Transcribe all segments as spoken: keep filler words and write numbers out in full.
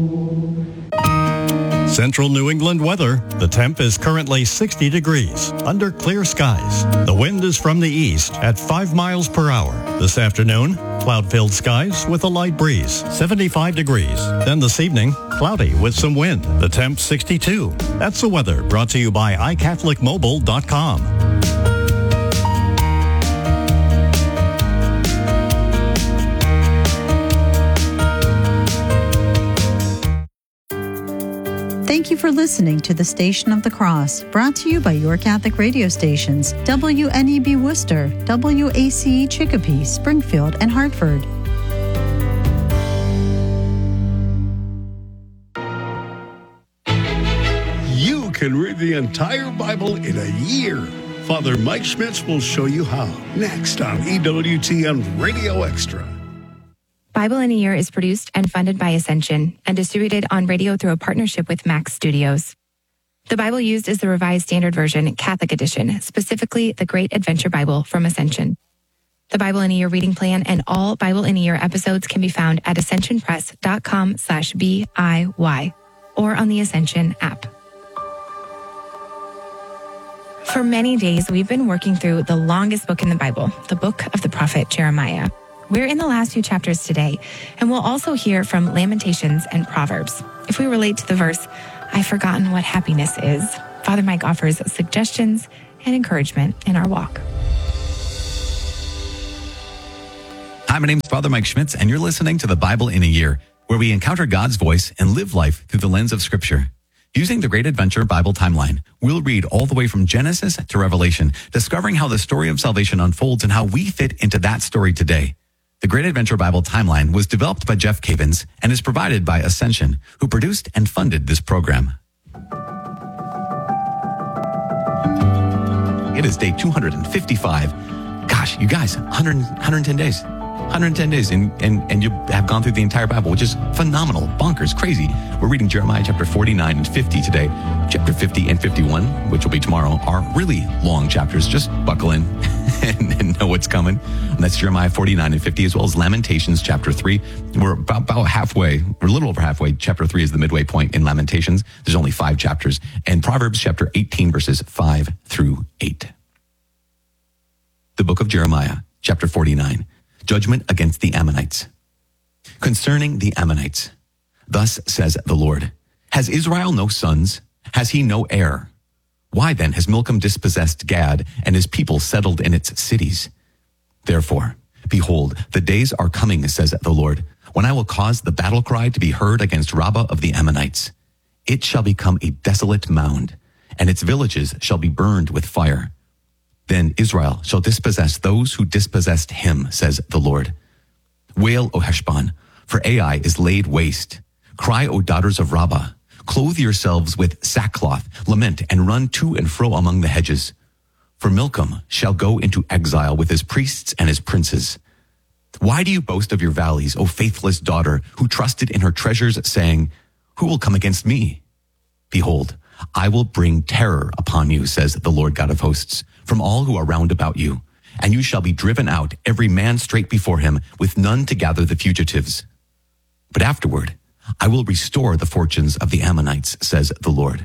Central New England weather. The temp is currently sixty degrees under clear skies. The wind is from the east at five miles per hour. This afternoon, cloud-filled skies with a light breeze, seventy-five degrees. Then this evening, cloudy with some wind. The temp sixty-two. That's the weather brought to you by i catholic mobile dot com. Thank you for listening to the Station of the Cross, brought to you by your Catholic radio stations, W N E B Worcester, W A C E Chicopee, Springfield, and Hartford. You can read the entire Bible in a year. Father Mike Schmitz will show you how. Next on E W T N Radio Extra. Bible in a Year is produced and funded by Ascension and distributed on radio through a partnership with Max Studios. The Bible used is the Revised Standard Version, Catholic Edition, specifically the Great Adventure Bible from Ascension. The Bible in a Year reading plan and all Bible in a Year episodes can be found at ascensionpress.com slash B-I-Y or on the Ascension app. For many days, we've been working through the longest book in the Bible, the book of the prophet Jeremiah. We're in the last few chapters today, and we'll also hear from Lamentations and Proverbs. If we relate to the verse, I've forgotten what happiness is, Father Mike offers suggestions and encouragement in our walk. Hi, my name is Father Mike Schmitz, and you're listening to the Bible in a Year, where we encounter God's voice and live life through the lens of Scripture. Using the Great Adventure Bible timeline, we'll read all the way from Genesis to Revelation, discovering how the story of salvation unfolds and how we fit into that story today. The Great Adventure Bible Timeline was developed by Jeff Cavins and is provided by Ascension, who produced and funded this program. It is day two hundred fifty-five. Gosh, you guys, one hundred, one hundred ten days. one hundred ten days, and, and, and you have gone through the entire Bible, which is phenomenal, bonkers, crazy. We're reading Jeremiah chapter forty-nine and fifty today. Chapter fifty and fifty-one, which will be tomorrow, are really long chapters. Just buckle in and, and know what's coming. And that's Jeremiah forty-nine and fifty, as well as Lamentations chapter three. We're about, about halfway, we're a little over halfway. Chapter three is the midway point in Lamentations. There's only five chapters. And Proverbs chapter eighteen, verses five through eight. The book of Jeremiah, chapter forty-nine. Judgment against the Ammonites. Concerning the Ammonites, thus says the Lord, has Israel no sons? Has he no heir? Why then has Milcom dispossessed Gad, and his people settled in its cities? Therefore, behold, the days are coming, says the Lord, when I will cause the battle cry to be heard against Rabbah of the Ammonites. It shall become a desolate mound, and its villages shall be burned with fire. Then Israel shall dispossess those who dispossessed him, says the Lord. Wail, O Heshbon, for Ai is laid waste. Cry, O daughters of Rabbah. Clothe yourselves with sackcloth, lament, and run to and fro among the hedges. For Milcom shall go into exile with his priests and his princes. Why do you boast of your valleys, O faithless daughter, who trusted in her treasures, saying, who will come against me? Behold, I will bring terror upon you, says the Lord God of hosts, from all who are round about you, and you shall be driven out, every man straight before him, with none to gather the fugitives. But afterward, I will restore the fortunes of the Ammonites, says the Lord.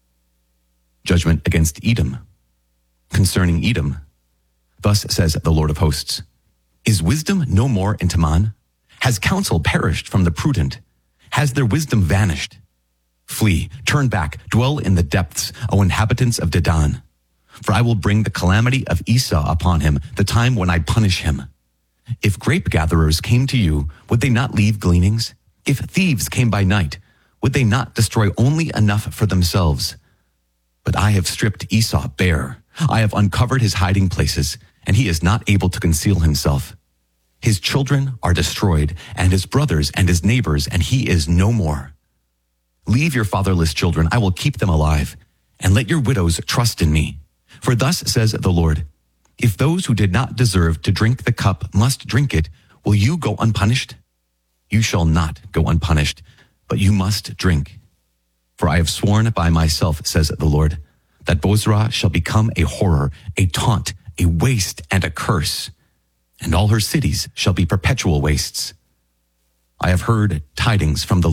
Judgment against Edom. Concerning Edom, thus says the Lord of hosts, is wisdom no more in Teman? Has counsel perished from the prudent? Has their wisdom vanished? Flee, turn back, dwell in the depths, O inhabitants of Dedan. For I will bring the calamity of Esau upon him, the time when I punish him. If grape gatherers came to you, would they not leave gleanings? If thieves came by night, would they not destroy only enough for themselves? But I have stripped Esau bare. I have uncovered his hiding places, and he is not able to conceal himself. His children are destroyed, and his brothers and his neighbors, and he is no more. Leave your fatherless children, I will keep them alive, and let your widows trust in me. For thus says the Lord, if those who did not deserve to drink the cup must drink it, will you go unpunished? You shall not go unpunished, but you must drink. For I have sworn by myself, says the Lord, that Bozrah shall become a horror, a taunt, a waste, and a curse, and all her cities shall be perpetual wastes. I have heard tidings from the Lord.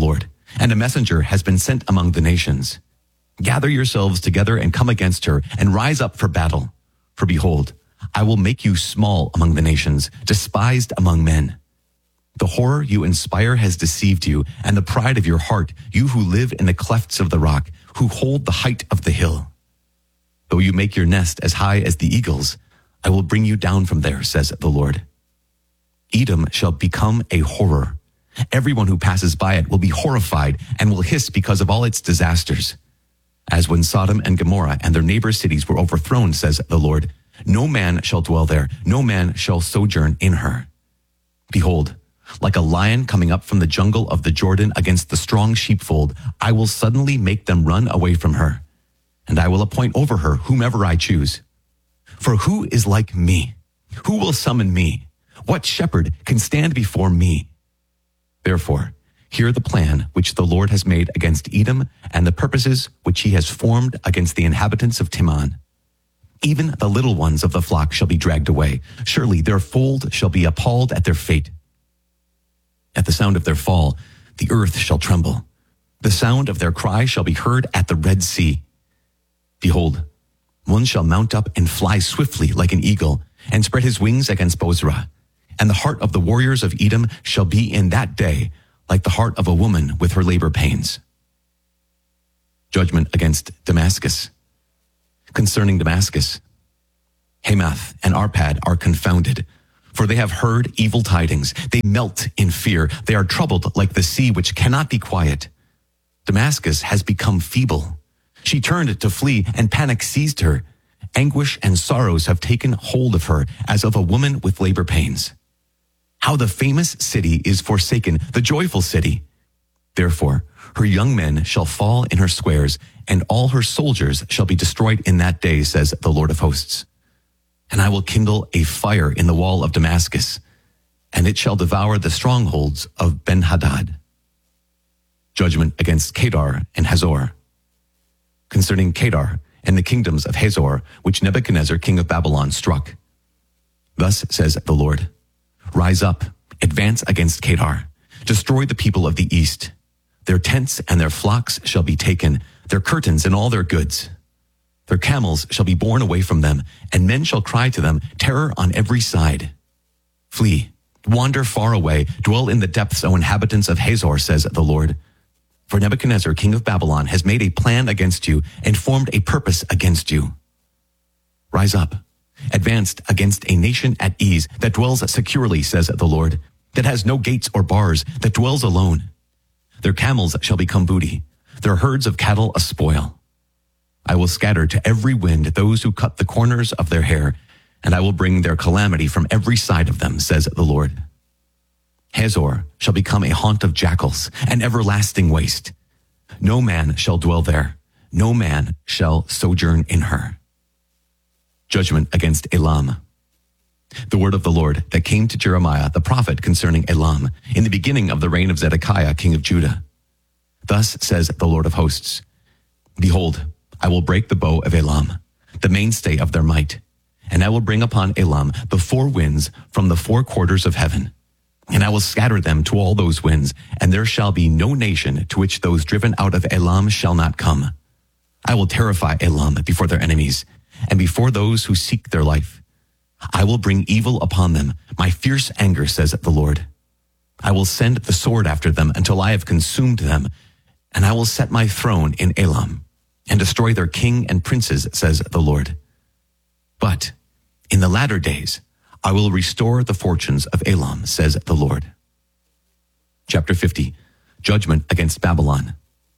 and a messenger has been sent among the nations. Gather yourselves together and come against her, and rise up for battle. For behold, I will make you small among the nations, despised among men. The horror you inspire has deceived you, and the pride of your heart, you who live in the clefts of the rock, who hold the height of the hill. Though you make your nest as high as the eagles, I will bring you down from there, says the Lord. Edom shall become a horror. Everyone who passes by it will be horrified and will hiss because of all its disasters. As when Sodom and Gomorrah and their neighbor cities were overthrown, says the Lord, no man shall dwell there, no man shall sojourn in her. Behold, like a lion coming up from the jungle of the Jordan against the strong sheepfold, I will suddenly make them run away from her, and I will appoint over her whomever I choose. For who is like me? Who will summon me? What shepherd can stand before me? Therefore, hear the plan which the Lord has made against Edom and the purposes which he has formed against the inhabitants of Teman. Even the little ones of the flock shall be dragged away. Surely their fold shall be appalled at their fate. At the sound of their fall, the earth shall tremble. The sound of their cry shall be heard at the Red Sea. Behold, one shall mount up and fly swiftly like an eagle, and spread his wings against Bozrah. And the heart of the warriors of Edom shall be in that day like the heart of a woman with her labor pains. Judgment against Damascus. Concerning Damascus, Hamath and Arpad are confounded, for they have heard evil tidings. They melt in fear. They are troubled like the sea which cannot be quiet. Damascus has become feeble. She turned to flee, and panic seized her. Anguish and sorrows have taken hold of her, as of a woman with labor pains. How the famous city is forsaken, the joyful city. Therefore, her young men shall fall in her squares, and all her soldiers shall be destroyed in that day, says the Lord of hosts. And I will kindle a fire in the wall of Damascus, and it shall devour the strongholds of Ben-Hadad. Judgment against Kedar and Hazor. Concerning Kedar and the kingdoms of Hazor, which Nebuchadnezzar king of Babylon struck. Thus says the Lord, rise up, advance against Kedar, destroy the people of the east. Their tents and their flocks shall be taken, their curtains and all their goods. Their camels shall be borne away from them, and men shall cry to them, terror on every side. Flee, wander far away, dwell in the depths, O inhabitants of Hazor, says the Lord. For Nebuchadnezzar, king of Babylon, has made a plan against you and formed a purpose against you. Rise up, advanced against a nation at ease that dwells securely, says the Lord, that has no gates or bars, that dwells alone. Their camels shall become booty, their herds of cattle a spoil. I will scatter to every wind those who cut the corners of their hair, and I will bring their calamity from every side of them, says the Lord. Hazor shall become a haunt of jackals, an everlasting waste. No man shall dwell there, no man shall sojourn in her. Judgment against Elam. The word of the Lord that came to Jeremiah the prophet concerning Elam in the beginning of the reign of Zedekiah king of Judah. Thus says the Lord of hosts, behold, I will break the bow of Elam, the mainstay of their might, and I will bring upon Elam the four winds from the four quarters of heaven. And I will scatter them to all those winds, and there shall be no nation to which those driven out of Elam shall not come. I will terrify Elam before their enemies, and before those who seek their life. I will bring evil upon them, my fierce anger, says the Lord. I will send the sword after them until I have consumed them, and I will set my throne in Elam, and destroy their king and princes, says the Lord. But in the latter days, I will restore the fortunes of Elam, says the Lord. Chapter fifty, Judgment against Babylon.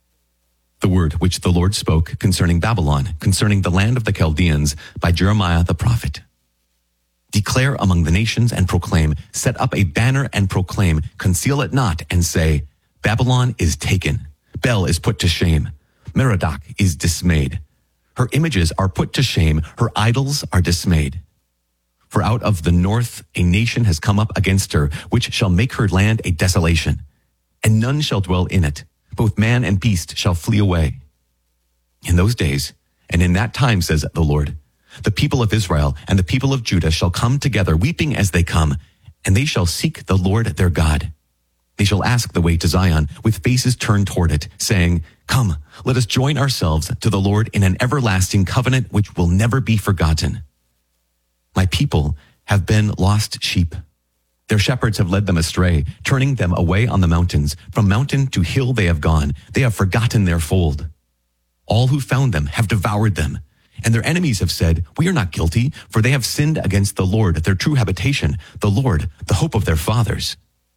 The word which the Lord spoke concerning Babylon, concerning the land of the Chaldeans, by Jeremiah the prophet. Declare among the nations and proclaim, set up a banner and proclaim, conceal it not, and say, Babylon is taken, Bel is put to shame, Merodach is dismayed. Her images are put to shame, her idols are dismayed. For out of the north a nation has come up against her, which shall make her land a desolation, and none shall dwell in it. Both man and beast shall flee away. In those days, and in that time, says the Lord, the people of Israel and the people of Judah shall come together, weeping as they come, and they shall seek the Lord their God. They shall ask the way to Zion with faces turned toward it, saying, Come, let us join ourselves to the Lord in an everlasting covenant which will never be forgotten. My people have been lost sheep. Their shepherds have led them astray, turning them away on the mountains. From mountain to hill they have gone. They have forgotten their fold. All who found them have devoured them, and their enemies have said, We are not guilty, for they have sinned against the Lord, their true habitation, the Lord, the hope of their fathers.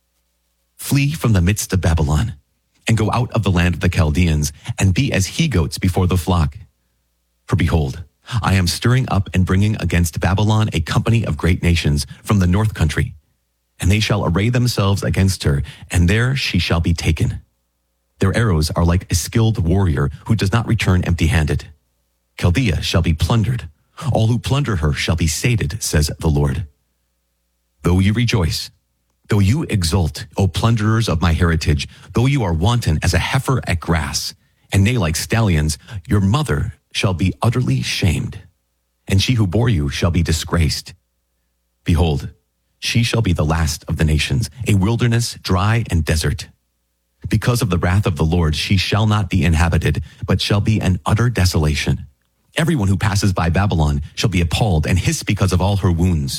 Flee from the midst of Babylon, and go out of the land of the Chaldeans, and be as he-goats before the flock. For behold, I am stirring up and bringing against Babylon a company of great nations from the north country, and they shall array themselves against her, and there she shall be taken. Their arrows are like a skilled warrior who does not return empty-handed. Chaldea shall be plundered. All who plunder her shall be sated, says the Lord. Though you rejoice, though you exult, O plunderers of my heritage, though you are wanton as a heifer at grass, and neigh like stallions, your mother shall be utterly shamed, and she who bore you shall be disgraced. Behold, she shall be the last of the nations, a wilderness, dry and desert. Because of the wrath of the Lord, she shall not be inhabited, but shall be an utter desolation. Everyone who passes by Babylon shall be appalled and hiss because of all her wounds.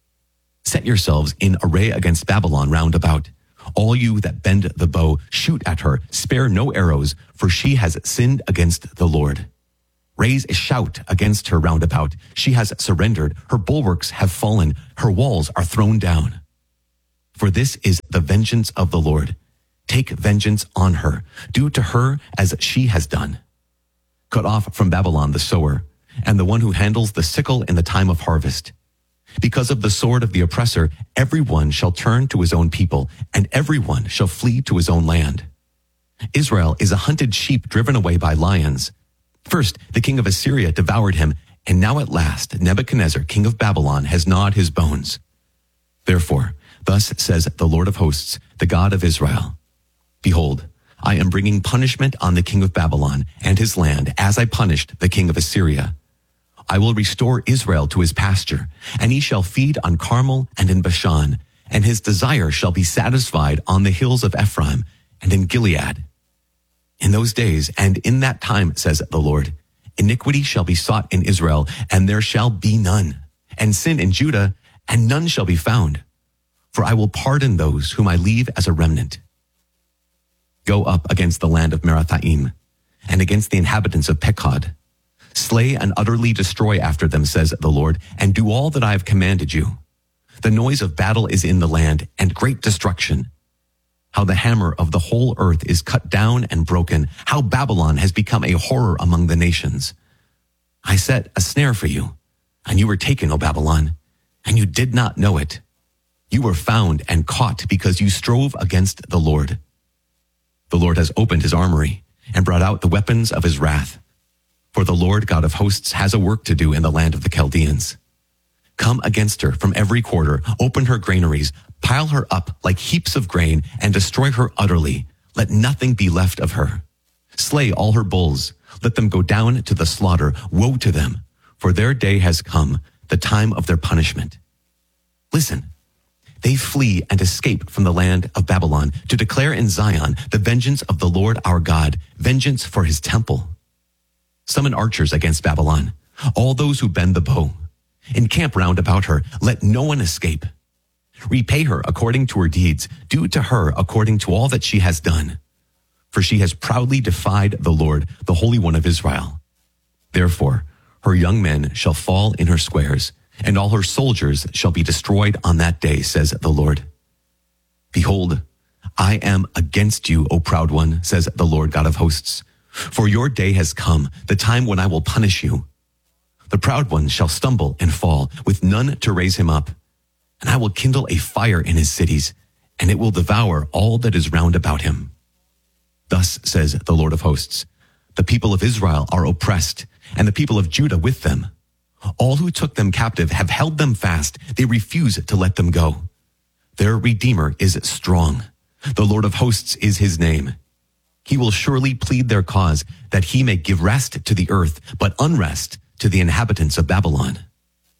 Set yourselves in array against Babylon round about. All you that bend the bow, shoot at her, spare no arrows, for she has sinned against the Lord. Raise a shout against her round about. She has surrendered, her bulwarks have fallen, her walls are thrown down. For this is the vengeance of the Lord. Take vengeance on her. Do to her as she has done. Cut off from Babylon the sower, and the one who handles the sickle in the time of harvest. Because of the sword of the oppressor, everyone shall turn to his own people, and everyone shall flee to his own land. Israel is a hunted sheep driven away by lions. First, the king of Assyria devoured him, and now at last Nebuchadnezzar, king of Babylon, has gnawed his bones. Therefore, thus says the Lord of hosts, the God of Israel, Behold, I am bringing punishment on the king of Babylon and his land, as I punished the king of Assyria. I will restore Israel to his pasture, and he shall feed on Carmel and in Bashan, and his desire shall be satisfied on the hills of Ephraim and in Gilead. In those days and in that time, says the Lord, iniquity shall be sought in Israel, and there shall be none, and sin in Judah, and none shall be found. For I will pardon those whom I leave as a remnant. Go up against the land of Merathaim, and against the inhabitants of Pekod. Slay and utterly destroy after them, says the Lord, and do all that I have commanded you. The noise of battle is in the land, and great destruction. How the hammer of the whole earth is cut down and broken, how Babylon has become a horror among the nations. I set a snare for you, and you were taken, O Babylon, and you did not know it. You were found and caught because you strove against the Lord. The Lord has opened his armory and brought out the weapons of his wrath. For the Lord God of hosts has a work to do in the land of the Chaldeans. Come against her from every quarter, open her granaries, pile her up like heaps of grain, and destroy her utterly. Let nothing be left of her. Slay all her bulls. Let them go down to the slaughter. Woe to them, for their day has come, the time of their punishment. Listen. They flee and escape from the land of Babylon to declare in Zion the vengeance of the Lord our God, vengeance for his temple. Summon archers against Babylon, all those who bend the bow. Encamp round about her, let no one escape. Repay her according to her deeds, do to her according to all that she has done. For she has proudly defied the Lord, the Holy One of Israel. Therefore, her young men shall fall in her squares, and all her soldiers shall be destroyed on that day, says the Lord. Behold, I am against you, O proud one, says the Lord God of hosts. For your day has come, the time when I will punish you. The proud one shall stumble and fall, with none to raise him up. And I will kindle a fire in his cities, and it will devour all that is round about him. Thus says the Lord of hosts, the people of Israel are oppressed, and the people of Judah with them. All who took them captive have held them fast. They refuse to let them go. Their Redeemer is strong. The Lord of hosts is his name. He will surely plead their cause, that he may give rest to the earth, but unrest to the inhabitants of Babylon.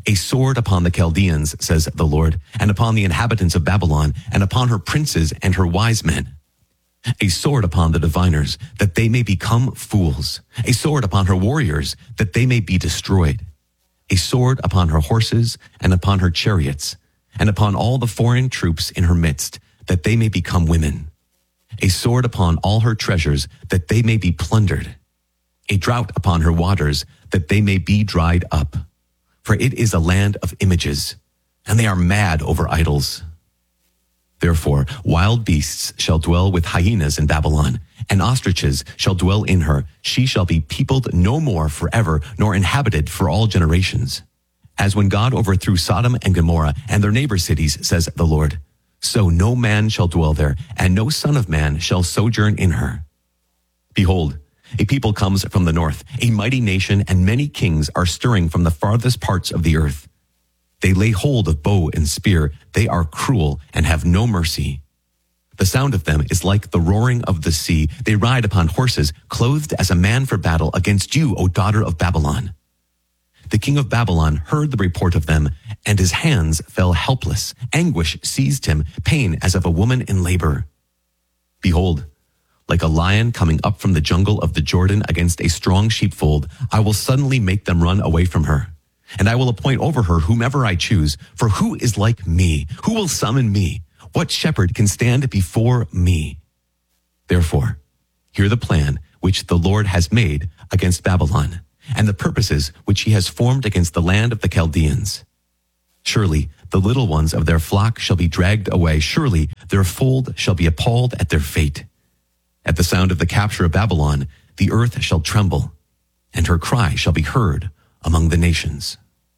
A sword upon the Chaldeans, says the Lord, and upon the inhabitants of Babylon, and upon her princes and her wise men. A sword upon the diviners, that they may become fools. A sword upon her warriors, that they may be destroyed. A sword upon her horses and upon her chariots, and upon all the foreign troops in her midst, that they may become women. A sword upon all her treasures, that they may be plundered. A drought upon her waters, that they may be dried up. For it is a land of images, and they are mad over idols. Therefore, wild beasts shall dwell with hyenas in Babylon, and ostriches shall dwell in her. She shall be peopled no more forever, nor inhabited for all generations. As when God overthrew Sodom and Gomorrah and their neighbor cities, says the Lord, so no man shall dwell there, and no son of man shall sojourn in her. Behold, a people comes from the north, a mighty nation, and many kings are stirring from the farthest parts of the earth. They lay hold of bow and spear. They are cruel and have no mercy. The sound of them is like the roaring of the sea. They ride upon horses, clothed as a man for battle against you, O daughter of Babylon. The king of Babylon heard the report of them, and his hands fell helpless. Anguish seized him, pain as of a woman in labor. Behold, like a lion coming up from the jungle of the Jordan against a strong sheepfold, I will suddenly make them run away from her. And I will appoint over her whomever I choose. For who is like me? Who will summon me? What shepherd can stand before me? Therefore, hear the plan which the Lord has made against Babylon, and the purposes which he has formed against the land of the Chaldeans. Surely the little ones of their flock shall be dragged away. Surely their fold shall be appalled at their fate. At the sound of the capture of Babylon, the earth shall tremble, and her cry shall be heard among the nations.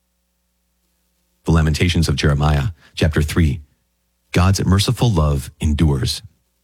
The Lamentations of Jeremiah, chapter three. God's merciful love endures.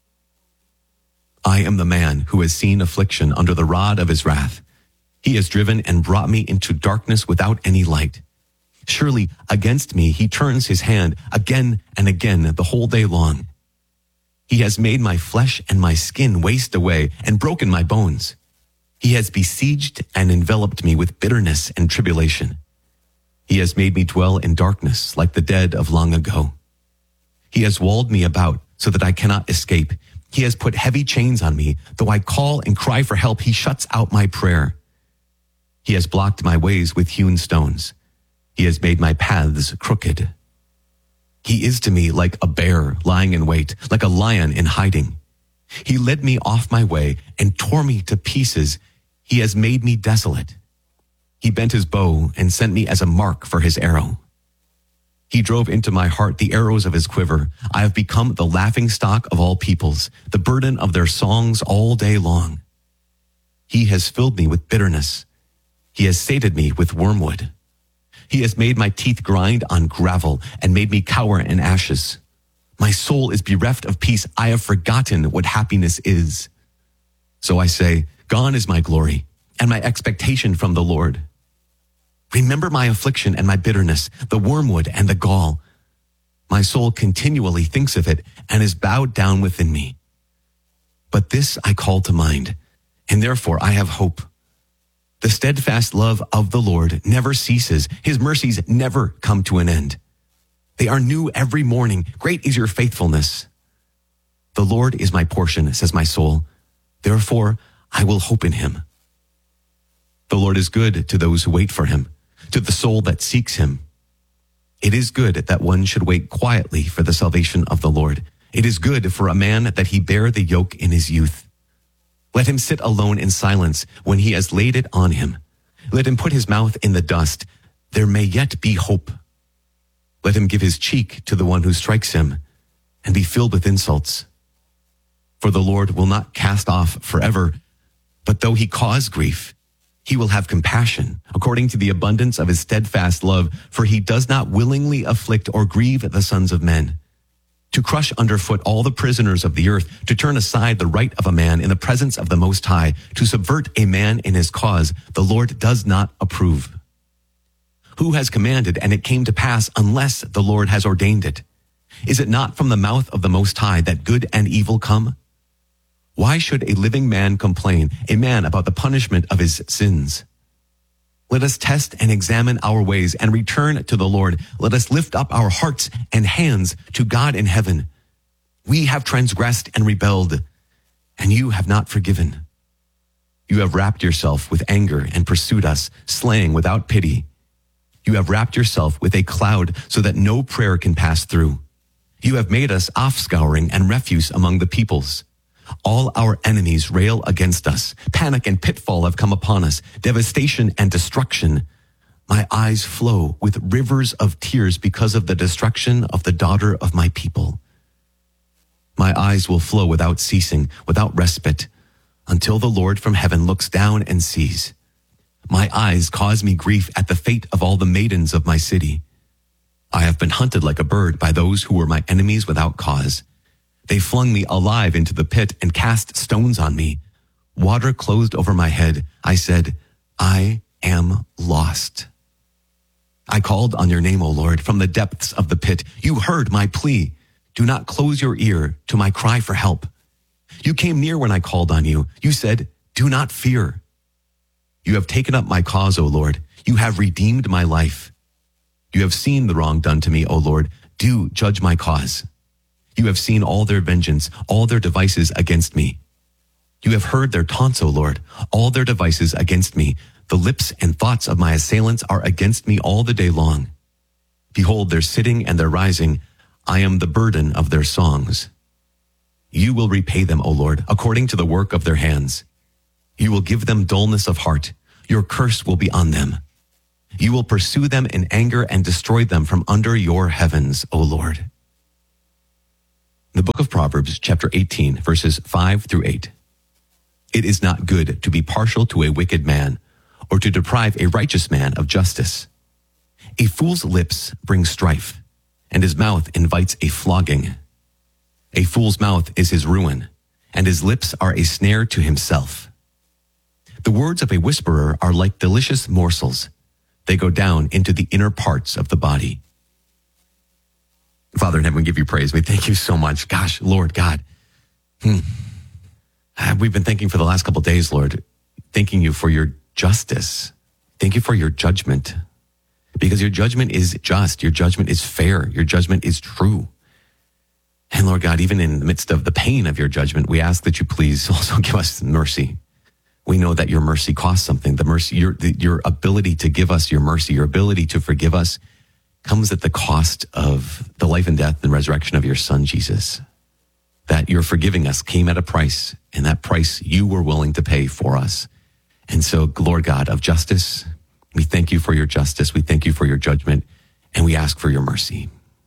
I am the man who has seen affliction under the rod of his wrath. He has driven and brought me into darkness without any light. Surely against me he turns his hand again and again the whole day long. He has made my flesh and my skin waste away and broken my bones. He has besieged and enveloped me with bitterness and tribulation. He has made me dwell in darkness like the dead of long ago. He has walled me about so that I cannot escape. He has put heavy chains on me. Though I call and cry for help, he shuts out my prayer. He has blocked my ways with hewn stones. He has made my paths crooked. He is to me like a bear lying in wait, like a lion in hiding. He led me off my way and tore me to pieces. He has made me desolate. He bent his bow and sent me as a mark for his arrow. He drove into my heart the arrows of his quiver. I have become the laughing stock of all peoples, the burden of their songs all day long. He has filled me with bitterness. He has sated me with wormwood. He has made my teeth grind on gravel and made me cower in ashes. My soul is bereft of peace. I have forgotten what happiness is. So I say, gone is my glory and my expectation from the Lord. Remember my affliction and my bitterness, the wormwood and the gall. My soul continually thinks of it and is bowed down within me. But this I call to mind, and therefore I have hope. The steadfast love of the Lord never ceases. His mercies never come to an end. They are new every morning. Great is your faithfulness. The Lord is my portion, says my soul. Therefore I will hope in him. The Lord is good to those who wait for him, to the soul that seeks him. It is good that one should wait quietly for the salvation of the Lord. It is good for a man that he bear the yoke in his youth. Let him sit alone in silence when he has laid it on him. Let him put his mouth in the dust. There may yet be hope. Let him give his cheek to the one who strikes him and be filled with insults. For the Lord will not cast off forever, but though he cause grief, he will have compassion according to the abundance of his steadfast love, for he does not willingly afflict or grieve the sons of men. To crush underfoot all the prisoners of the earth, to turn aside the right of a man in the presence of the Most High, to subvert a man in his cause, the Lord does not approve. Who has commanded, and it came to pass, unless the Lord has ordained it? Is it not from the mouth of the Most High that good and evil come? Why should a living man complain, a man about the punishment of his sins? Let us test and examine our ways and return to the Lord. Let us lift up our hearts and hands to God in heaven. We have transgressed and rebelled, and you have not forgiven. You have wrapped yourself with anger and pursued us, slaying without pity. You have wrapped yourself with a cloud so that no prayer can pass through. You have made us offscouring and refuse among the peoples. All our enemies rail against us. Panic and pitfall have come upon us, devastation and destruction. My eyes flow with rivers of tears because of the destruction of the daughter of my people. My eyes will flow without ceasing, without respite, until the Lord from heaven looks down and sees. My eyes cause me grief at the fate of all the maidens of my city. I have been hunted like a bird by those who were my enemies without cause. They flung me alive into the pit and cast stones on me. Water closed over my head. I said, I am lost. I called on your name, O Lord, from the depths of the pit. You heard my plea. Do not close your ear to my cry for help. You came near when I called on you. You said, do not fear. You have taken up my cause, O Lord. You have redeemed my life. You have seen the wrong done to me, O Lord. Do judge my cause. You have seen all their vengeance, all their devices against me. You have heard their taunts, O Lord, all their devices against me. The lips and thoughts of my assailants are against me all the day long. Behold, their sitting and their rising. I am the burden of their songs. You will repay them, O Lord, according to the work of their hands. You will give them dullness of heart. Your curse will be on them. You will pursue them in anger and destroy them from under your heavens, O Lord. The book of Proverbs, chapter eighteen, verses five through eight. It is not good to be partial to a wicked man, or to deprive a righteous man of justice. A fool's lips bring strife, and his mouth invites a flogging. A fool's mouth is his ruin, and his lips are a snare to himself. The words of a whisperer are like delicious morsels. They go down into the inner parts of the body. Father in heaven, we give you praise. We thank you so much. Gosh, Lord God, hmm. we've been thanking for the last couple of days, Lord, thanking you for your justice. Thank you for your judgment, because your judgment is just. Your judgment is fair. Your judgment is true. And Lord God, even in the midst of the pain of your judgment, we ask that you please also give us mercy. We know that your mercy costs something. The mercy, your, the, your ability to give us your mercy, your ability to forgive us, comes at the cost of the life and death and resurrection of your son, Jesus. That your forgiving us came at a price, and that price you were willing to pay for us. And so, Lord God of justice, we thank you for your justice. We thank you for your judgment, and we ask for your mercy.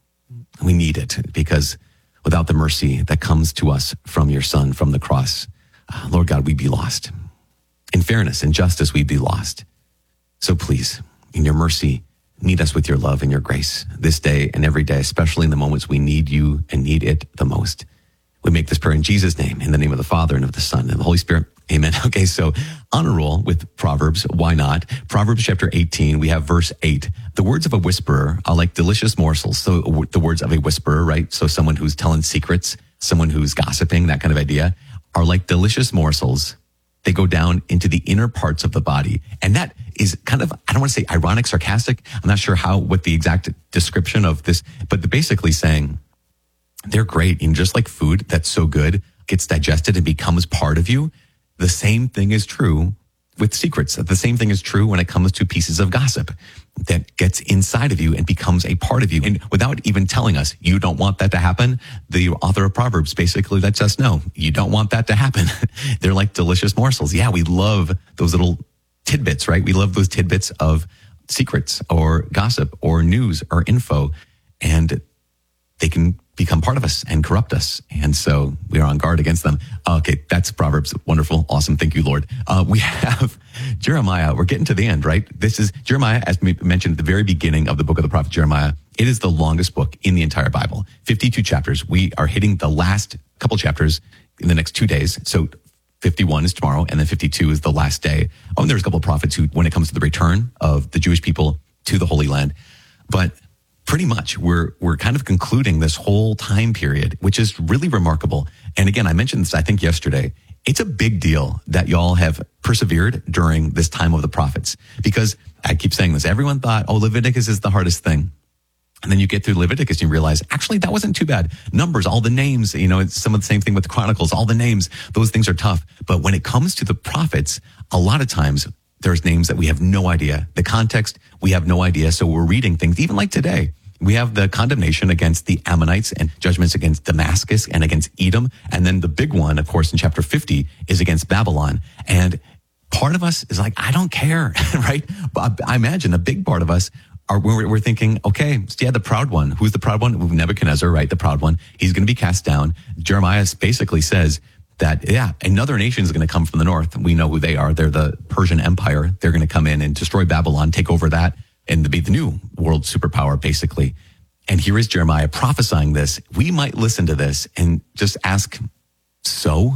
We need it, because without the mercy that comes to us from your son, from the cross, uh, Lord God, we'd be lost. In fairness and justice, we'd be lost. So please, in your mercy, meet us with your love and your grace this day and every day, especially in the moments we need you and need it the most. We make this prayer in Jesus' name, in the name of the Father and of the Son and the Holy Spirit. Amen. Okay, so on a roll with Proverbs, why not? Proverbs chapter eighteen, we have verse eight. The words of a whisperer are like delicious morsels. So the words of a whisperer, right? So someone who's telling secrets, someone who's gossiping, that kind of idea, are like delicious morsels. They go down into the inner parts of the body. And that is kind of, I don't want to say ironic, sarcastic. I'm not sure how, what the exact description of this, but they're basically saying they're great. And just like food that's so good gets digested and becomes part of you, the same thing is true with secrets. The same thing is true when it comes to pieces of gossip that gets inside of you and becomes a part of you. And without even telling us, you don't want that to happen, the author of Proverbs basically lets us know, you don't want that to happen. They're like delicious morsels. Yeah, we love those little tidbits, right? We love those tidbits of secrets or gossip or news or info, and they can become part of us and corrupt us. And so we are on guard against them. Okay, that's Proverbs. Wonderful. Awesome. Thank you, Lord. Uh, we have Jeremiah. We're getting to the end, right? This is Jeremiah, as we mentioned at the very beginning of the book of the prophet Jeremiah. It is the longest book in the entire Bible. fifty-two chapters. We are hitting the last couple chapters in the next two days. So fifty-one is tomorrow, and then fifty-two is the last day. Oh, and there's a couple of prophets who, when it comes to the return of the Jewish people to the Holy Land. But pretty much we're we're kind of concluding this whole time period, which is really remarkable. And again, I mentioned this, I think, yesterday. it's a big deal that y'all have persevered during this time of the prophets, because I keep saying this. Everyone thought, oh, Leviticus is the hardest thing. And then you get through Leviticus and you realize, actually, that wasn't too bad. Numbers, all the names, you know, it's some of the same thing with the Chronicles, all the names, those things are tough. But when it comes to the prophets, a lot of times there's names that we have no idea. The context, we have no idea. So we're reading things, even like today. We have the condemnation against the Ammonites and judgments against Damascus and against Edom. And then the big one, of course, in chapter fifty is against Babylon. And part of us is like, I don't care, right? But I imagine a big part of us are, we're, we're thinking, okay, yeah, the proud one. Who's the proud one? Nebuchadnezzar, right? The proud one. He's going to be cast down. Jeremiah basically says that, yeah, another nation is going to come from the north. We know who they are. They're the Persian Empire. They're going to come in and destroy Babylon, take over that, and be the new world superpower, basically. And here is Jeremiah prophesying this. We might listen to this and just ask, so?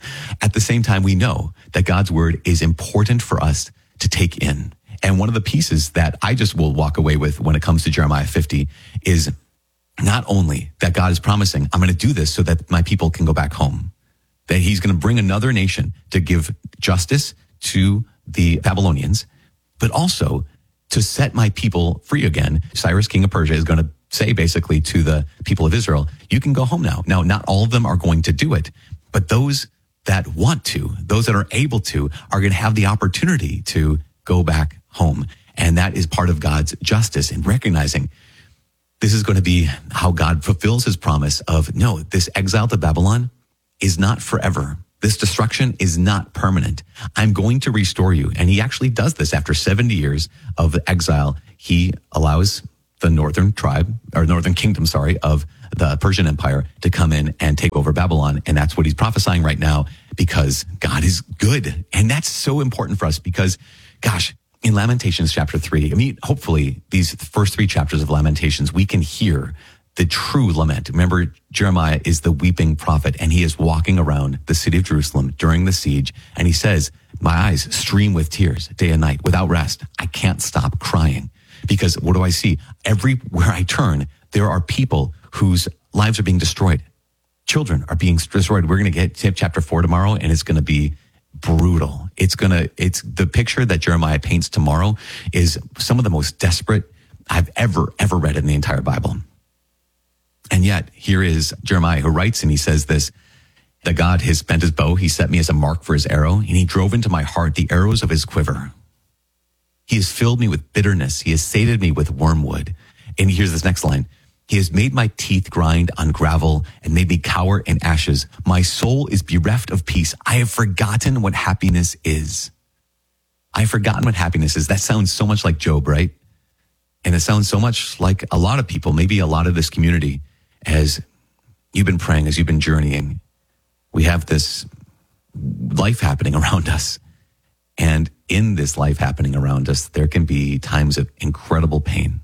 At the same time, we know that God's word is important for us to take in. And one of the pieces that I just will walk away with when it comes to Jeremiah fifty is not only that God is promising, I'm going to do this so that my people can go back home, that he's going to bring another nation to give justice to the Babylonians, but also to set my people free again. Cyrus, king of Persia, is going to say basically to the people of Israel, you can go home now. Now, not all of them are going to do it, but those that want to, those that are able to, are going to have the opportunity to go back home. And that is part of God's justice in recognizing this is going to be how God fulfills his promise of, no, this exile to Babylon is not forever. This destruction is not permanent. I'm going to restore you. And he actually does this after seventy years of exile. He allows the northern tribe, or northern kingdom, sorry, of the Persian Empire to come in and take over Babylon. And that's what he's prophesying right now, because God is good. And that's so important for us because, gosh, in Lamentations chapter three, I mean, hopefully these first three chapters of Lamentations, we can hear the true lament. Remember, Jeremiah is the weeping prophet, and he is walking around the city of Jerusalem during the siege. And he says, my eyes stream with tears day and night without rest. I can't stop crying because what do I see? Everywhere I turn, there are people whose lives are being destroyed. Children are being destroyed. We're going to get to chapter four tomorrow, and it's going to be brutal. It's going to, it's the picture that Jeremiah paints tomorrow is some of the most desperate I've ever, ever read in the entire Bible. And yet here is Jeremiah who writes, and he says this, that God has bent his bow. He set me as a mark for his arrow, and he drove into my heart the arrows of his quiver. He has filled me with bitterness. He has sated me with wormwood. And here's this next line. He has made my teeth grind on gravel and made me cower in ashes. My soul is bereft of peace. I have forgotten what happiness is. I have forgotten what happiness is. That sounds so much like Job, right? And it sounds so much like a lot of people, maybe a lot of this community, as you've been praying, as you've been journeying. We have this life happening around us. And in this life happening around us, there can be times of incredible pain.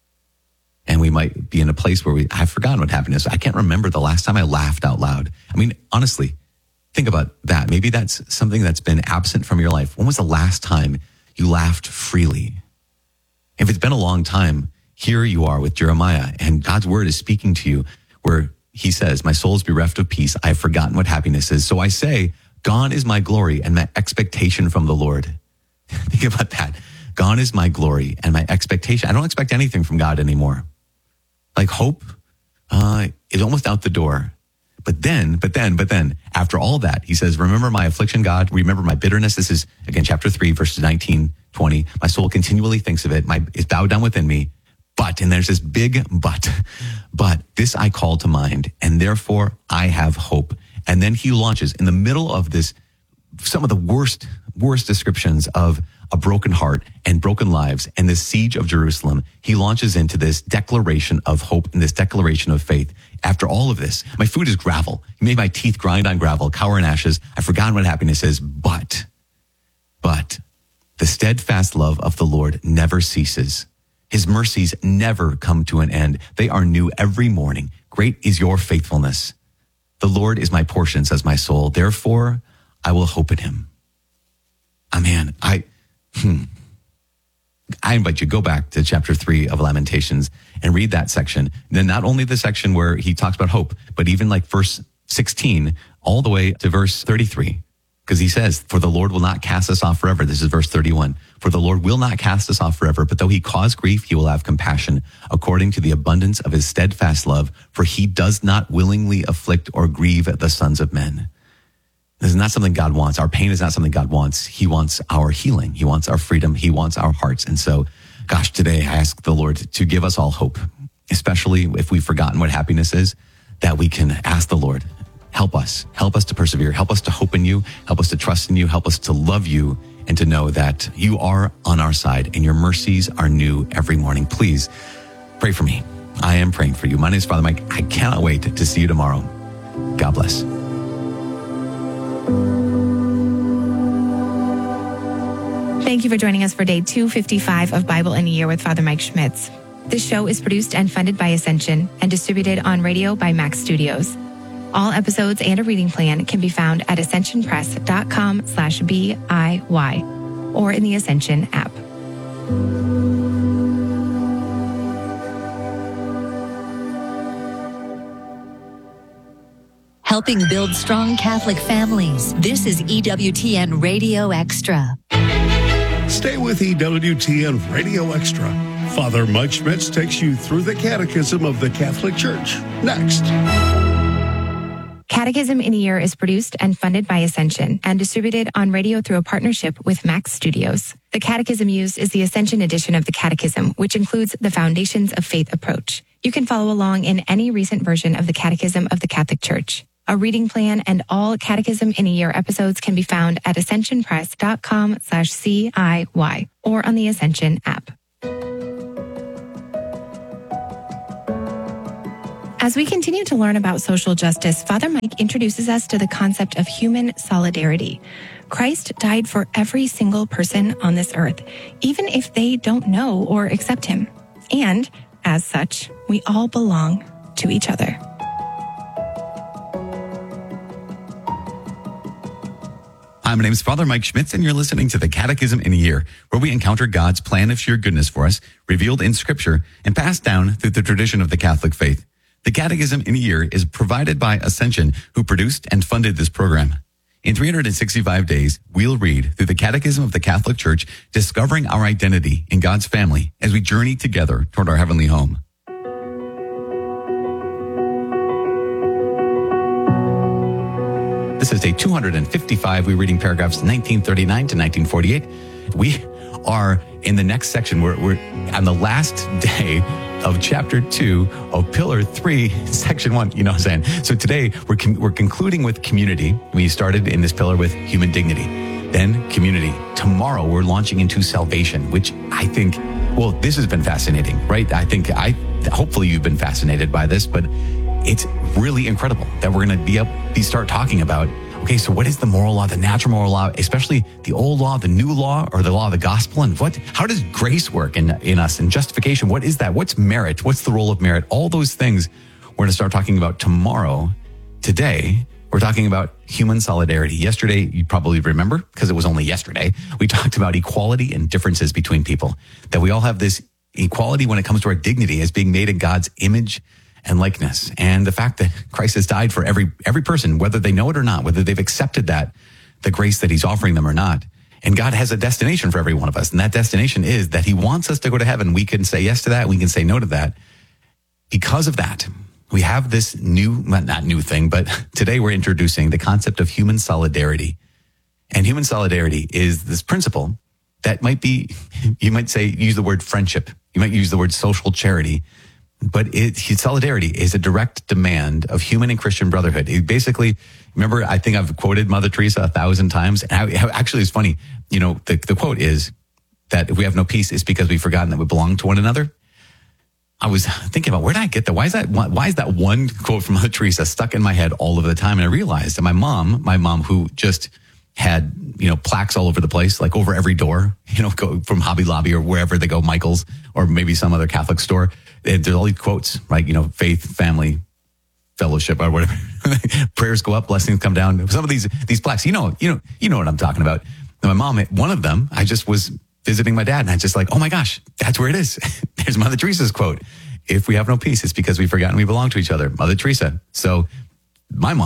And we might be in a place where we, I've forgotten what happiness is. I can't remember the last time I laughed out loud. I mean, honestly, think about that. Maybe that's something that's been absent from your life. When was the last time you laughed freely? If it's been a long time, here you are with Jeremiah, and God's word is speaking to you where he says, my soul is bereft of peace. I have forgotten what happiness is. So I say, gone is my glory and my expectation from the Lord. Think about that. Gone is my glory and my expectation. I don't expect anything from God anymore. Like hope uh, is almost out the door. But then, but then, but then, after all that, he says, remember my affliction, God. Remember my bitterness. This is, again, chapter three, verses nineteen, twenty. My soul continually thinks of it. My, it's bowed down within me. But, and there's this big but, but this I call to mind, and therefore I have hope. And then he launches in the middle of this, some of the worst, worst descriptions of a broken heart and broken lives and the siege of Jerusalem. He launches into this declaration of hope and this declaration of faith. After all of this, my food is gravel. He made my teeth grind on gravel, cower in ashes. I've forgotten what happiness is, but, but the steadfast love of the Lord never ceases. His mercies never come to an end. They are new every morning. Great is your faithfulness. The Lord is my portion, says my soul. Therefore, I will hope in him. Oh, man, I, hmm. I invite you to go back to chapter three of Lamentations and read that section. And then not only the section where he talks about hope, but even like verse sixteen all the way to verse thirty-three. because he says, for the Lord will not cast us off forever. This is verse thirty-one. For the Lord will not cast us off forever, but though he cause grief, he will have compassion according to the abundance of his steadfast love, for he does not willingly afflict or grieve the sons of men. This is not something God wants. Our pain is not something God wants. He wants our healing. He wants our freedom. He wants our hearts. And so, gosh, today I ask the Lord to give us all hope, especially if we've forgotten what happiness is, that we can ask the Lord, help us, help us to persevere, help us to hope in you, help us to trust in you, help us to love you, and to know that you are on our side and your mercies are new every morning. Please pray for me. I am praying for you. My name is Father Mike. I cannot wait to see you tomorrow. God bless. Thank you for joining us for day two fifty-five of Bible in a Year with Father Mike Schmitz. This show is produced and funded by Ascension and distributed on radio by Max Studios. All episodes and a reading plan can be found at ascensionpress.com slash B-I-Y or in the Ascension app. Helping build strong Catholic families. This is E W T N Radio Extra. Stay with E W T N Radio Extra. Father Mike Schmitz takes you through the Catechism of the Catholic Church. Next. Catechism in a Year is produced and funded by Ascension and distributed on radio through a partnership with Max Studios. The catechism used is the Ascension edition of the Catechism, which includes the Foundations of Faith approach. You can follow along in any recent version of the Catechism of the Catholic Church. A reading plan and all Catechism in a Year episodes can be found at ascensionpress.com slash C-I-Y or on the Ascension app. As we continue to learn about social justice, Father Mike introduces us to the concept of human solidarity. Christ died for every single person on this earth, even if they don't know or accept him. And, as such, we all belong to each other. Hi, my name is Father Mike Schmitz, and you're listening to the Catechism in a Year, where we encounter God's plan of sheer goodness for us, revealed in Scripture, and passed down through the tradition of the Catholic faith. The Catechism in a Year is provided by Ascension, who produced and funded this program. In three hundred sixty-five days, we'll read through the Catechism of the Catholic Church, discovering our identity in God's family as we journey together toward our heavenly home. This is day two hundred fifty-five. We're reading paragraphs nineteen thirty-nine to nineteen forty-eight. We are in the next section. We're, we're on the last day of chapter two of pillar three, section one. You know what I'm saying? So today we're con- we're concluding with community. We started in this pillar with human dignity, then community. Tomorrow we're launching into salvation, which I think, well, this has been fascinating, right? I think I, hopefully you've been fascinated by this, but it's really incredible that we're going to be up, be start talking about, okay, so what is the moral law, the natural moral law, especially the old law, the new law, or the law of the gospel? And what, how does grace work in, in us and justification? What is that? What's merit? What's the role of merit? All those things we're going to start talking about tomorrow. Today, we're talking about human solidarity. Yesterday, you probably remember, because it was only yesterday, we talked about equality and differences between people, that we all have this equality when it comes to our dignity as being made in God's image and likeness, and the fact that Christ has died for every every person, whether they know it or not, whether they've accepted that, the grace that he's offering them or not. And God has a destination for every one of us, and that destination is that he wants us to go to heaven. We can say yes to that, we can say no to that. Because of that, we have this new, not new thing, but today we're introducing the concept of human solidarity. And human solidarity is this principle that might be, you might say, use the word friendship, you might use the word social charity, but it, solidarity is a direct demand of human and Christian brotherhood. It basically, remember, I think I've quoted Mother Teresa a thousand times. And I, actually, it's funny. You know, the, the quote is that if we have no peace, it's because we've forgotten that we belong to one another. I was thinking about, where did I get that? Why is that? Why is that one quote from Mother Teresa stuck in my head all of the time? And I realized that my mom, my mom who just had, you know, plaques all over the place, like over every door, you know, go from Hobby Lobby or wherever they go, Michael's or maybe some other Catholic store. There's all these quotes, right? You know, faith, family, fellowship, or whatever. Prayers go up, blessings come down. Some of these these plaques, you know, you know, you know what I'm talking about. And my mom, one of them, I just was visiting my dad, and I just like, oh my gosh, that's where it is. There's Mother Teresa's quote: "If we have no peace, it's because we've forgotten we belong to each other." Mother Teresa. So my mom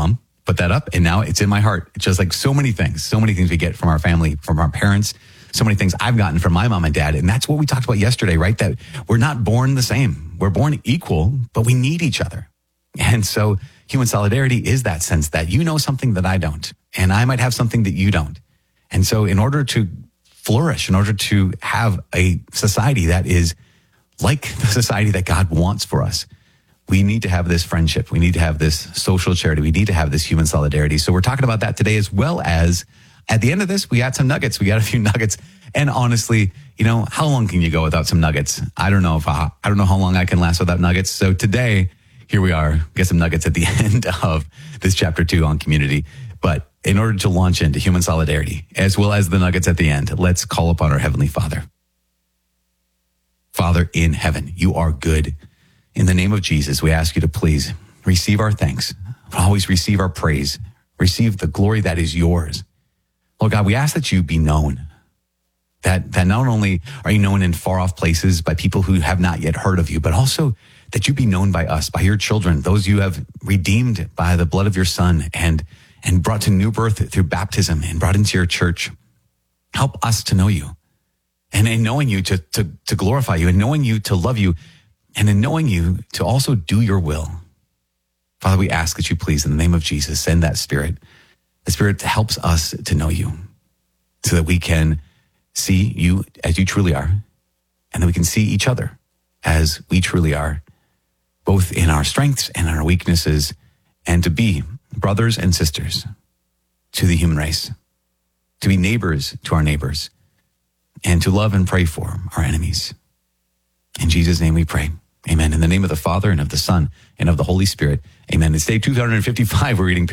put that up, and now it's in my heart. It's just like so many things, so many things we get from our family, from our parents, so many things I've gotten from my mom and dad. And that's what we talked about yesterday, right? That we're not born the same. We're born equal, but we need each other. And so human solidarity is that sense that you know something that I don't, and I might have something that you don't. And so in order to flourish, in order to have a society that is like the society that God wants for us, we need to have this friendship. We need to have this social charity. We need to have this human solidarity. So we're talking about that today, as well as at the end of this, we got some nuggets. We got a few nuggets. And honestly, you know, how long can you go without some nuggets? I don't know if I, I don't know how long I can last without nuggets. So today, here we are. We get some nuggets at the end of this chapter two on community. But in order to launch into human solidarity, as well as the nuggets at the end, let's call upon our Heavenly Father. Father in heaven, you are good. In the name of Jesus, we ask you to please receive our thanks, always receive our praise, receive the glory that is yours. Lord God, we ask that you be known, that, that not only are you known in far off places by people who have not yet heard of you, but also that you be known by us, by your children, those you have redeemed by the blood of your Son and, and brought to new birth through baptism and brought into your church. Help us to know you, and in knowing you to, to, to glorify you, and knowing you to love you, and in knowing you to also do your will. Father, we ask that you please, in the name of Jesus, send that Spirit, the Spirit that helps us to know you, so that we can see you as you truly are, and that we can see each other as we truly are, both in our strengths and in our weaknesses, and to be brothers and sisters to the human race, to be neighbors to our neighbors, and to love and pray for our enemies. In Jesus' name we pray. Amen. In the name of the Father, and of the Son, and of the Holy Spirit. Amen. It's day two hundred fifty-five. We're reading